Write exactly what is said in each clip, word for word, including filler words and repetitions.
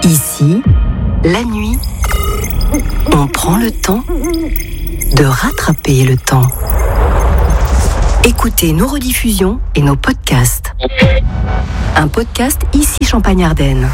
Ici, la nuit, on prend le temps de rattraper le temps. Écoutez nos rediffusions et nos podcasts. Un podcast Ici Champagne-Ardenne.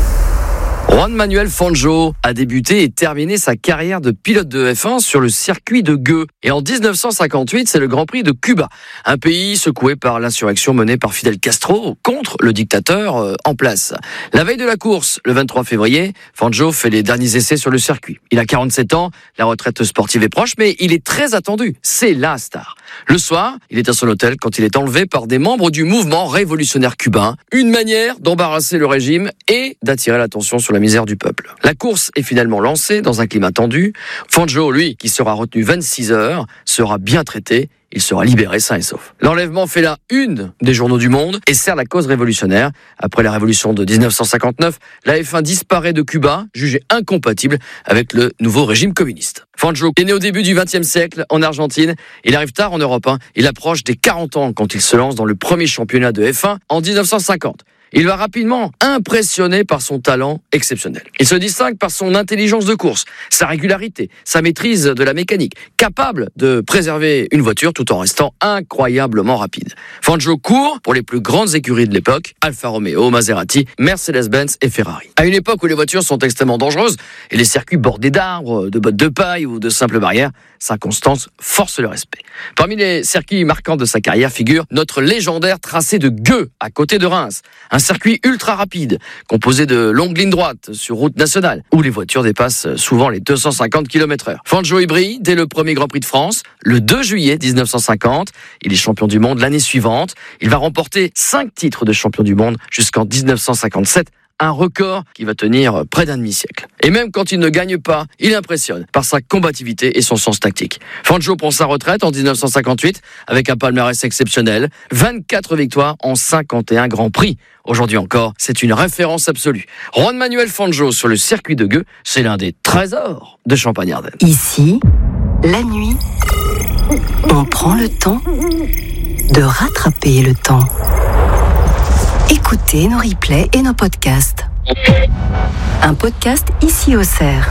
Juan Manuel Fangio a débuté et terminé sa carrière de pilote de F un sur le circuit de Gueux. Et en dix-neuf cent cinquante-huit, c'est le Grand Prix de Cuba, un pays secoué par l'insurrection menée par Fidel Castro contre le dictateur euh, en place. La veille de la course, le vingt-trois février, Fangio fait les derniers essais sur le circuit. Il a quarante-sept ans, la retraite sportive est proche, mais il est très attendu. C'est la star. Le soir, il est à son hôtel quand il est enlevé par des membres du mouvement révolutionnaire cubain. Une manière d'embarrasser le régime et d'attirer l'attention sur la misère du peuple. La course est finalement lancée dans un climat tendu. Fangio, lui, qui sera retenu vingt-six heures, sera bien traité. Il sera libéré sain et sauf. L'enlèvement fait la une des journaux du monde et sert la cause révolutionnaire. Après la révolution de dix-neuf cent cinquante-neuf, la F un disparaît de Cuba, jugée incompatible avec le nouveau régime communiste. Fangio est né au début du vingtième siècle en Argentine. Il arrive tard en Europe. Hein. Il approche des quarante ans quand il se lance dans le premier championnat de F un en dix-neuf cent cinquante. Il va rapidement impressionner par son talent exceptionnel. Il se distingue par son intelligence de course, sa régularité, sa maîtrise de la mécanique, capable de préserver une voiture tout en restant incroyablement rapide. Fangio court pour les plus grandes écuries de l'époque, Alfa Romeo, Maserati, Mercedes-Benz et Ferrari. À une époque où les voitures sont extrêmement dangereuses et les circuits bordés d'arbres, de bottes de paille ou de simples barrières, sa constance force le respect. Parmi les circuits marquants de sa carrière figure notre légendaire tracé de Gueux, à côté de Reims. Un circuit ultra rapide, composé de longues lignes droites sur route nationale, où les voitures dépassent souvent les deux cent cinquante kilomètres heure. Fangio y brille dès le premier Grand Prix de France, le deux juillet dix-neuf cent cinquante. Il est champion du monde l'année suivante. Il va remporter cinq titres de champion du monde jusqu'en dix-neuf cent cinquante-sept. Un record qui va tenir près d'un demi-siècle. Et même quand il ne gagne pas, il impressionne par sa combativité et son sens tactique. Fangio prend sa retraite en dix-neuf cent cinquante-huit avec un palmarès exceptionnel, vingt-quatre victoires en cinquante et un Grands Prix. Aujourd'hui encore, c'est une référence absolue. Juan Manuel Fangio sur le circuit de Gueux, c'est l'un des trésors de Champagne-Ardenne. Ici, la nuit, on prend le temps de rattraper le temps. Écoutez nos replays et nos podcasts. Un podcast Ici au Cerf.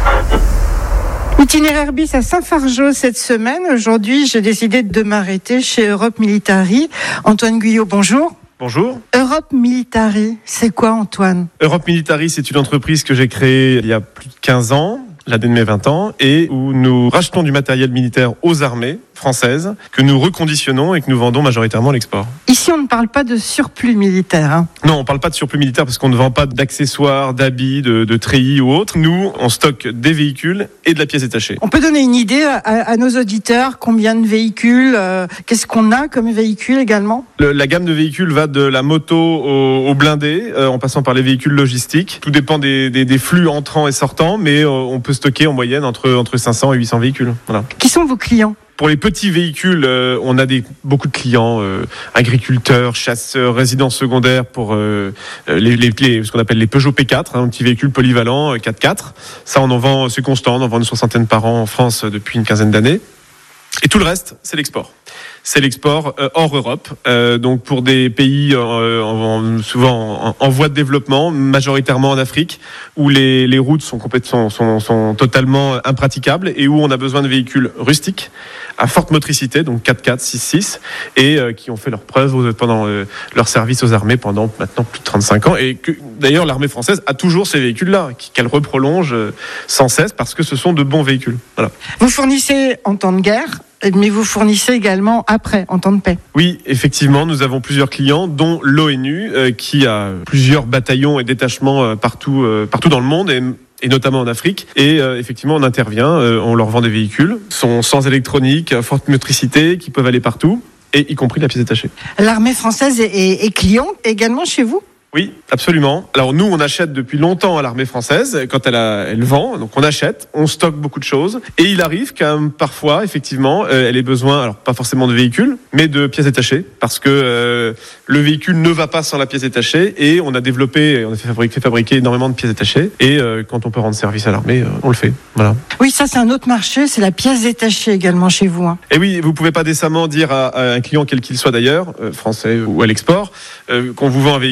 Itinéraire bis à Saint-Fargeau cette semaine. Aujourd'hui, j'ai décidé de m'arrêter chez Europe Militari. Antoine Guyot, bonjour. Bonjour. Europe Militari, c'est quoi, Antoine ? Europe Militari, c'est une entreprise que j'ai créée il y a plus de quinze ans, l'année de mes vingt ans, et où nous rachetons du matériel militaire aux armées françaises, que nous reconditionnons et que nous vendons majoritairement à l'export. Ici, on ne parle pas de surplus militaire. Hein. Non, on ne parle pas de surplus militaire parce qu'on ne vend pas d'accessoires, d'habits, de, de treillis ou autres. Nous, on stocke des véhicules et de la pièce détachée. On peut donner une idée à, à nos auditeurs, combien de véhicules, euh, qu'est-ce qu'on a comme véhicules également ? Le, La gamme de véhicules va de la moto au, au blindé, euh, en passant par les véhicules logistiques. Tout dépend des, des, des flux entrants et sortants, mais euh, on peut stocker en moyenne entre, entre cinq cents et huit cents véhicules. Voilà. Qui sont vos clients ? Pour les petits véhicules, euh, on a des, beaucoup de clients, euh, agriculteurs, chasseurs, résidences secondaires pour euh, les, les, les, ce qu'on appelle les Peugeot P quatre, hein, un petit véhicule polyvalent, euh, quatre quatre. Ça, on en vend, c'est constant, on en vend une soixantaine par an en France depuis une quinzaine d'années. Et tout le reste, c'est l'export. C'est l'export euh, hors Europe, euh, donc pour des pays euh, en, souvent en, en voie de développement, majoritairement en Afrique, où les, les routes sont, complètement, sont, sont totalement impraticables et où on a besoin de véhicules rustiques, à forte motricité, donc quatre quatre, six six, et euh, qui ont fait leur preuve pendant euh, leur service aux armées pendant maintenant plus de trente-cinq ans, et que d'ailleurs l'armée française a toujours ces véhicules-là, qu'elle reprolonge euh, sans cesse parce que ce sont de bons véhicules. Voilà. Vous fournissez en temps de guerre, mais vous fournissez également après, en temps de paix. Oui, effectivement, nous avons plusieurs clients, dont l'ONU, euh, qui a plusieurs bataillons et détachements euh, partout, euh, partout dans le monde, et et notamment en Afrique. Et euh, effectivement, on intervient, euh, on leur vend des véhicules, sont sans électronique, à forte motricité, qui peuvent aller partout, et y compris la pièce détachée. L'armée française est, est, est client également chez vous ? Oui, absolument. Alors nous, on achète depuis longtemps à l'armée française, quand elle, a, elle vend, donc on achète, on stocke beaucoup de choses, et il arrive quand même parfois, effectivement, euh, elle ait besoin, alors pas forcément de véhicules, mais de pièces détachées, parce que euh, le véhicule ne va pas sans la pièce détachée, et on a développé, on a fait fabriquer, fait fabriquer énormément de pièces détachées, et euh, quand on peut rendre service à l'armée, euh, on le fait. Voilà. Oui, ça c'est un autre marché, c'est la pièce détachée également chez vous. Hein. Et oui, vous pouvez pas décemment dire à, à un client, quel qu'il soit d'ailleurs, euh, français ou à l'export, euh, qu'on vous vend un véhicule et que vous n'avez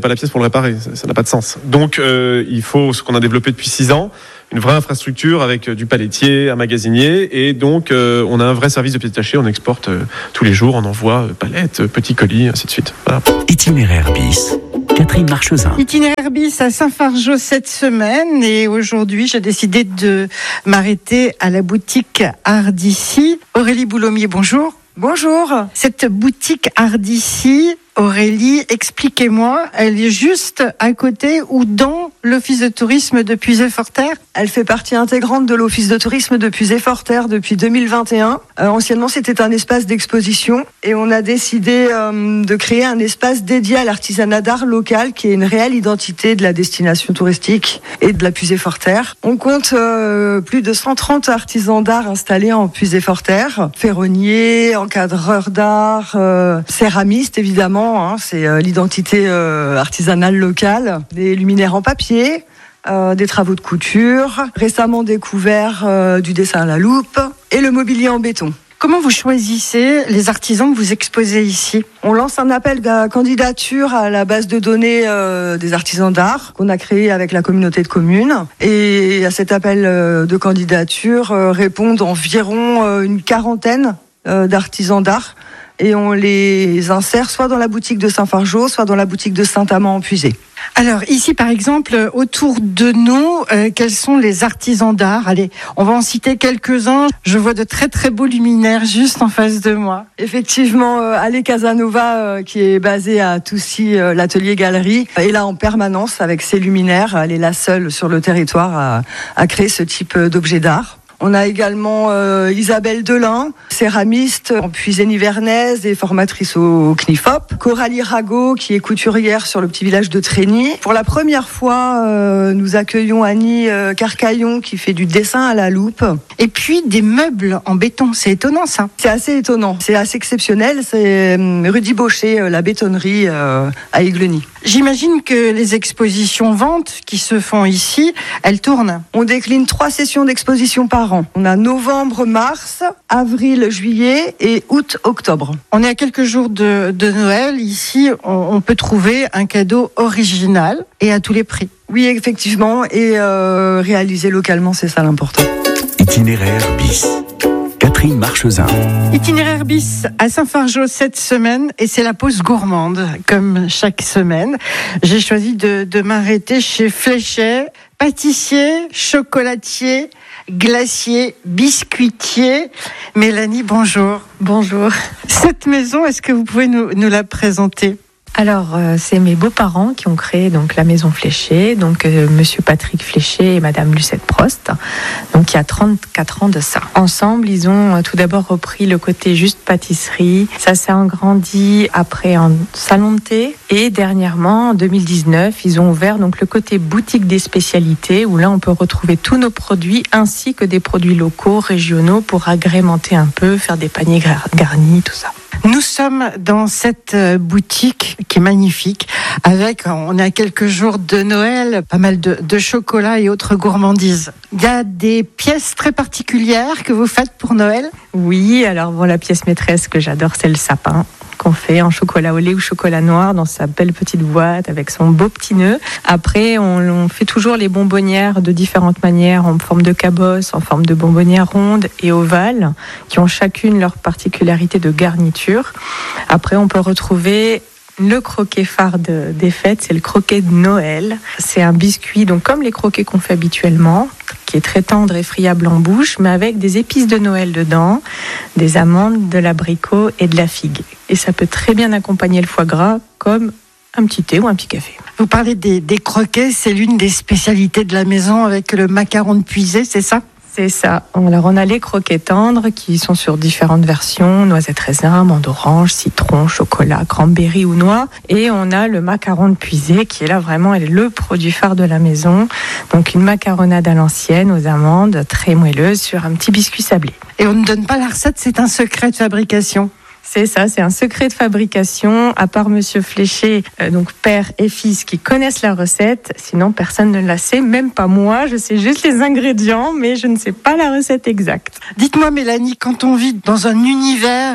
pas la pièce pour le réparer. Ça, ça n'a pas de sens. Donc, euh, il faut ce qu'on a développé depuis six ans, une vraie infrastructure avec du palettier, un magasinier, et donc euh, on a un vrai service de pièces détachées. On exporte euh, tous les jours, on envoie euh, palettes, petits colis, ainsi de suite. Voilà. Itinéraire bis. Catherine Marchesin. Itinéraire bis à Saint-Fargeau cette semaine, et aujourd'hui j'ai décidé de m'arrêter à la boutique Art d'ici. Aurélie Boulomier, bonjour. Bonjour. Cette boutique Art d'ici, Aurélie, expliquez-moi, elle est juste à côté ou dans l'office de tourisme de Puisay-Forterre ? Elle fait partie intégrante de l'office de tourisme de Puisay-Forterre depuis deux mille vingt et un. Euh, anciennement, c'était un espace d'exposition et on a décidé euh, de créer un espace dédié à l'artisanat d'art local qui est une réelle identité de la destination touristique et de la Puisay-Forterre. On compte euh, plus de cent trente artisans d'art installés en Puisay-Forterre, ferronniers, encadreurs d'art, euh, céramistes évidemment. Hein, c'est euh, l'identité euh, artisanale locale, des luminaires en papier, euh, des travaux de couture, récemment découvert euh, du dessin à la loupe et le mobilier en béton. Comment vous choisissez les artisans que vous exposez ici ? On lance un appel à candidature à la base de données euh, des artisans d'art qu'on a créé avec la communauté de communes. Et à cet appel euh, de candidature euh, répondent environ euh, une quarantaine euh, d'artisans d'art. Et on les insère soit dans la boutique de Saint-Fargeau, soit dans la boutique de Saint-Amand-en-Puisay. Alors ici par exemple, autour de nous, euh, quels sont les artisans d'art ? Allez, on va en citer quelques-uns. Je vois de très très beaux luminaires juste en face de moi. Effectivement, euh, Ale Casanova, euh, qui est basée à Toussy, euh, l'atelier galerie, est là en permanence avec ses luminaires. Elle est la seule sur le territoire à, à créer ce type d'objet d'art. On a également euh, Isabelle Delin, céramiste en Puisay-Nivernaise et formatrice au C N I F O P. Coralie Rago, qui est couturière sur le petit village de Trény. Pour la première fois, euh, nous accueillons Annie euh, Carcaillon, qui fait du dessin à la loupe. Et puis des meubles en béton, c'est étonnant ça. C'est assez étonnant, c'est assez exceptionnel. C'est euh, Rudy Baucher, euh, la bétonnerie euh, à Égleney. J'imagine que les expositions ventes qui se font ici, elles tournent. On décline trois sessions d'exposition par an. On a novembre, mars, avril, juillet et août, octobre. On est à quelques jours de, de Noël. Ici, on, on peut trouver un cadeau original et à tous les prix. Oui, effectivement, et euh, réalisé localement, c'est ça l'important. Itinéraire bis. Catherine Marchesin. Itinéraire bis à Saint-Fargeau cette semaine, et c'est la pause gourmande, comme chaque semaine. J'ai choisi de, de m'arrêter chez Fléchet, pâtissier, chocolatier, glacier, biscuitier. Mélanie, bonjour. Bonjour. Cette maison, est-ce que vous pouvez nous, nous la présenter ? Alors, euh, c'est mes beaux-parents qui ont créé donc la maison Fléchet, donc euh, Monsieur Patrick Fléchet et Madame Lucette Prost, donc il y a trente-quatre ans de ça. Ensemble, ils ont euh, tout d'abord repris le côté juste pâtisserie. Ça s'est agrandi après en salon de thé, et dernièrement, en deux mille dix-neuf, ils ont ouvert donc le côté boutique des spécialités, où là on peut retrouver tous nos produits ainsi que des produits locaux, régionaux, pour agrémenter un peu, faire des paniers gar- garnis, tout ça. Nous sommes dans cette boutique qui est magnifique, avec, on est à quelques jours de Noël, pas mal de, de chocolat et autres gourmandises. Il y a des pièces très particulières que vous faites pour Noël ? Oui, alors bon, la pièce maîtresse que j'adore, c'est le sapin, qu'on fait en chocolat au lait ou chocolat noir dans sa belle petite boîte avec son beau petit nœud. Après, on, on fait toujours les bonbonnières de différentes manières, en forme de cabosse, en forme de bonbonnières rondes et ovales, qui ont chacune leur particularité de garniture. Après, on peut retrouver le croquet phare de, des fêtes, c'est le croquet de Noël. C'est un biscuit, donc comme les croquets qu'on fait habituellement, qui est très tendre et friable en bouche, mais avec des épices de Noël dedans, des amandes, de l'abricot et de la figue. Et ça peut très bien accompagner le foie gras, comme un petit thé ou un petit café. Vous parlez des, des croquets, c'est l'une des spécialités de la maison avec le macaron de Puisay, c'est ça ? C'est ça. Alors, on a les croquets tendres qui sont sur différentes versions, noisettes raisin, amande orange, citron, chocolat, cranberry ou noix. Et on a le macaron de Puisay qui est là vraiment le produit phare de la maison. Donc, une macaronade à l'ancienne aux amandes très moelleuse sur un petit biscuit sablé. Et on ne donne pas la recette, c'est un secret de fabrication. C'est ça, c'est un secret de fabrication, à part Monsieur Fléchet, euh, donc père et fils qui connaissent la recette, sinon personne ne la sait, même pas moi, je sais juste les ingrédients, mais je ne sais pas la recette exacte. Dites-moi Mélanie, quand on vit dans un univers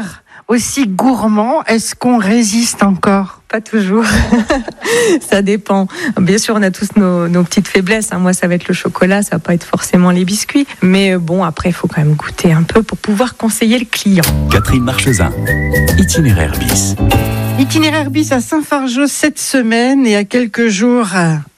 aussi gourmand, est-ce qu'on résiste encore ? Pas toujours. Ça dépend. Bien sûr, on a tous nos, nos petites faiblesses. Moi, ça va être le chocolat, ça va pas être forcément les biscuits. Mais bon, après, il faut quand même goûter un peu pour pouvoir conseiller le client. Catherine Marchesin, itinéraire bis. Itinéraire bis à Saint-Fargeau cette semaine et à quelques jours